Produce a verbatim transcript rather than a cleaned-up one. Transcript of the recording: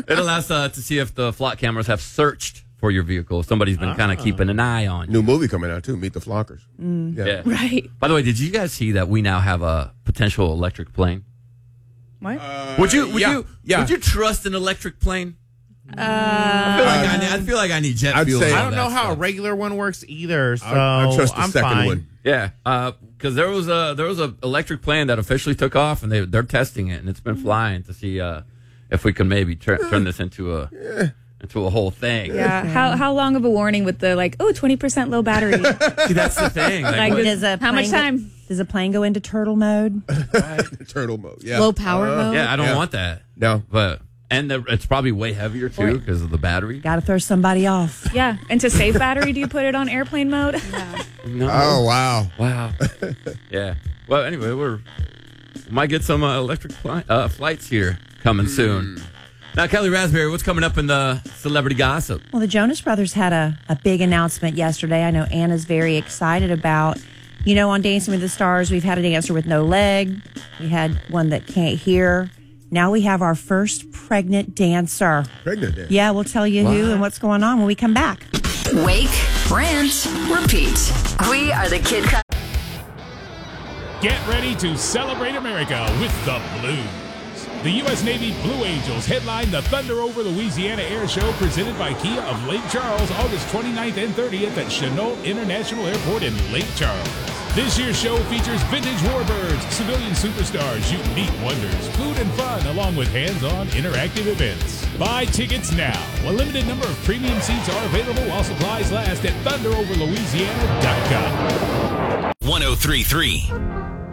It allows uh, to see if the flock cameras have searched for your vehicle. Somebody's been kind of keeping an eye on you. New movie coming out, too, Meet the Flockers. Mm. Yeah. Yeah. Right. By the way, did you guys see that we now have a potential electric plane? What? Uh, Would you? Would yeah, you? yeah. Would you trust an electric plane? I feel like I, need, I feel like I need jet I'd fuel. say- and I all don't know that how a stuff. regular one works either, so I, I trust the I'm second fine. one. Yeah, because there was a there was a electric plane that officially took off, and they they're testing it, and it's been flying to see uh, if we can maybe tur- turn this into a into a whole thing. Yeah. How how long of a warning with the like? Oh, twenty percent low battery. See, that's the thing. Like, Like, what- does- Does a how much plane go- time? does a plane go into turtle mode? Turtle mode. Yeah. Low power Uh, mode. yeah, I don't Yeah. want that. No. But and the, it's probably way heavier too because of the battery. Got to throw somebody off. Yeah. And to save battery, do you put it on airplane mode? No. Oh, wow. Wow. Yeah. Well, anyway, we're we might get some uh, electric fly, uh, flights here coming soon. Now, Kelly Raspberry, what's coming up in the celebrity gossip? Well, the Jonas Brothers had a, a big announcement yesterday. I know Anna's very excited about. You know, on Dancing with the Stars, we've had a dancer with no leg. We had one that can't hear. Now we have our first pregnant dancer. Pregnant then. Yeah, we'll tell you who and what's going on when we come back. Wake, rant, repeat. We are the Kid Cup. Get ready to celebrate America with the Blues. The U S Navy Blue Angels headline the Thunder Over Louisiana Air Show presented by Kia of Lake Charles August twenty-ninth and thirtieth at Chennault International Airport in Lake Charles. This year's show features vintage warbirds, civilian superstars, unique wonders, food and fun, along with hands-on interactive events. Buy tickets now. A limited number of premium seats are available while supplies last at thunder over louisiana dot com. one oh three point three